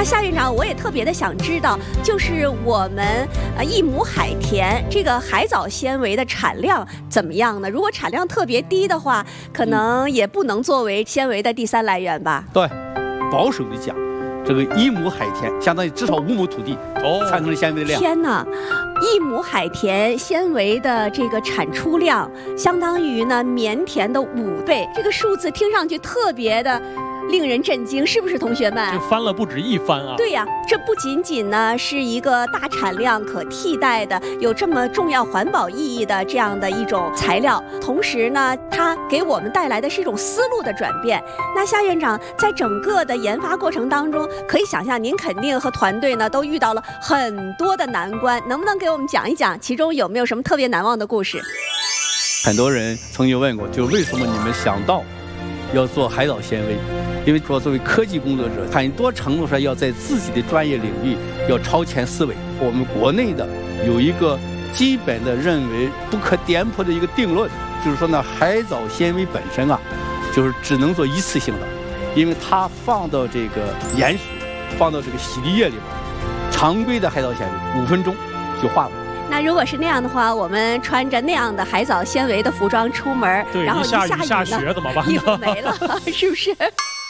夏院长，我也特别的想知道，就是我们一亩海田这个海藻纤维的产量怎么样呢？如果产量特别低的话，可能也不能作为纤维的第三来源吧？ 对，保守的讲，这个一亩海田相当于至少5亩土地产生的纤维的量。 天哪！1亩海田纤维的这个产出量，相当于呢棉田的5倍，这个数字听上去特别的令人震惊，是不是同学们？ 这翻了不止一番啊！ 对呀，这不仅仅呢是一个大产量、可替代的、有这么重要环保意义的这样的一种材料，同时呢，它给我们带来的是一种思路的转变。那夏院长在整个的研发过程当中，可以想象您肯定和团队呢都遇到了很多的难关，能不能给我们讲一讲其中有没有什么特别难忘的故事？ 很多人曾经问过，就是为什么你们想到要做海藻纤维？因为说作为科技工作者，很多程度上要在自己的专业领域要超前思维。我们国内的有一个基本的认为不可颠覆的一个定论，就是说呢，海藻纤维本身啊，就是只能做一次性的，因为它放到这个盐水，放到这个洗涤液里边，常规的海藻纤维5分钟就化了。 那如果是那样的话，我们穿着那样的海藻纤维的服装出门，然后一下雨下雪怎么办呢？ 衣服没了，是不是？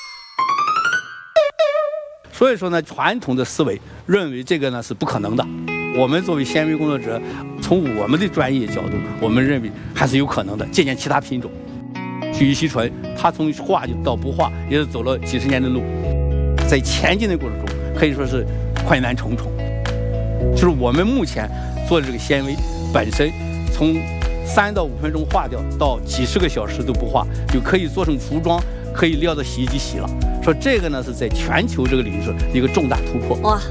所以说呢，传统的思维认为这个呢是不可能的。我们作为纤维工作者，从我们的专业角度，我们认为还是有可能的。借鉴其他品种，聚乙烯醇，它从化到不化，也是走了几十年的路，在前进的过程中，可以说是困难重重。就是我们目前做的这个纤维本身，从3到5分钟化掉，到几十个小时都不化，就可以做成服装，可以撂到洗衣机洗了。说这个呢是在全球这个领域上一个重大突破。 哇，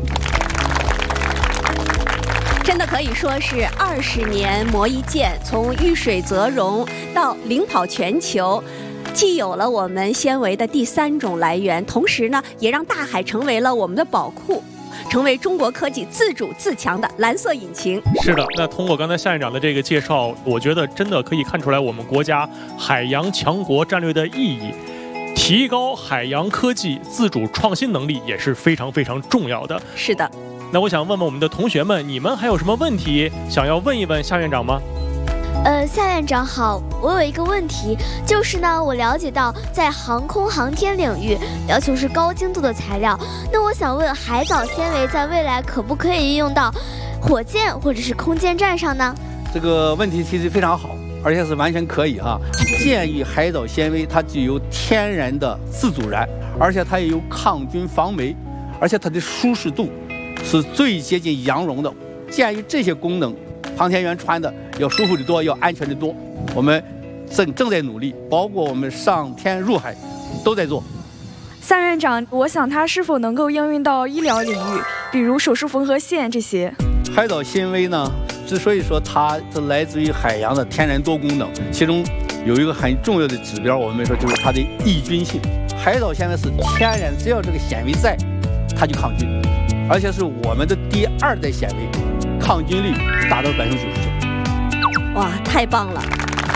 真的可以说是20年磨一剑，从遇水则溶到领跑全球，既有了我们纤维的第3种来源，同时呢也让大海成为了我们的宝库，成为中国科技自主自强的蓝色引擎。 是的，那通过刚才夏院长的这个介绍，我觉得真的可以看出来我们国家海洋强国战略的意义。提高海洋科技自主创新能力也是非常非常重要的。 是的。 那我想问问我们的同学们，你们还有什么问题想要问一问夏院长吗？ 夏院长好，我有一个问题，就是呢，我了解到在航空航天领域要求是高精度的材料，那我想问，海藻纤维在未来可不可以应用到火箭或者是空间站上呢？ 这个问题提得非常好，而且是完全可以啊。鉴于海藻纤维它具有天然的自阻燃，而且它也有抗菌防霉，而且它的舒适度是最接近羊绒的。鉴于这些功能，航天员穿的要舒服的多，要安全的多。我们正在努力，包括我们上天入海都在做。 夏院长，我想它是否能够应用到医疗领域，比如手术缝合线这些？ 海藻纤维呢，之所以说它是来自于海洋的天然多功能，其中有一个很重要的指标，我们说就是它的抑菌性。海藻纤维是天然，只要这个纤维在，它就抗菌，而且是我们的第2代纤维，抗菌率达到99%。 哇，太棒了！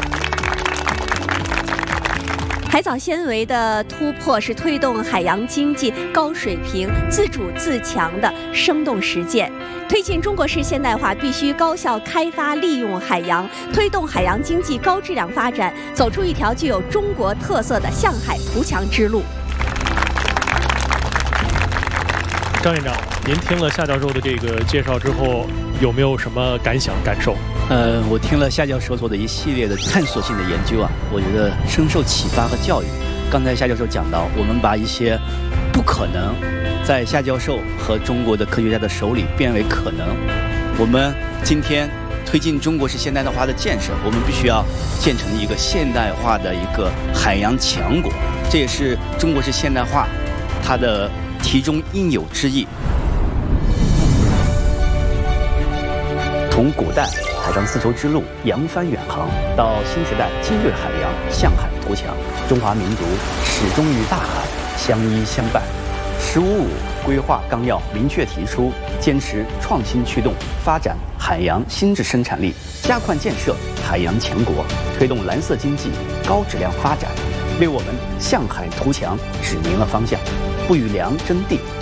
海藻纤维的突破是推动海洋经济高水平、自主自强的生动实践。推进中国式现代化，必须高效开发利用海洋，推动海洋经济高质量发展，走出一条具有中国特色的向海图强之路。 张院长，您听了夏教授的这个介绍之后，有没有什么感想感受？ 我听了夏教授做的一系列的探索性的研究啊，我觉得深受启发和教育。刚才夏教授讲到，我们把一些不可能，在夏教授和中国的科学家的手里变为可能。我们今天推进中国式现代化的建设，我们必须要建成一个现代化的一个海洋强国，这也是中国式现代化它的题中应有之义。从古代海上丝绸之路扬帆远航，到新时代精锐海洋向海图强，中华民族始终与大海相依相伴。“15+5”规划纲要明确提出，坚持创新驱动，发展海洋新质生产力，加快建设海洋强国，推动蓝色经济高质量发展，为我们向海图强指明了方向。不与粮争地，